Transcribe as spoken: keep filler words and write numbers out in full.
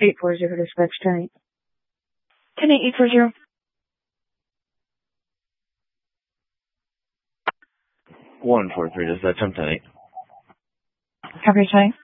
eight four zero, dispatch ten eight. ten eight, eight four zero. one four three, dispatch ten eight. Copy, ten eight.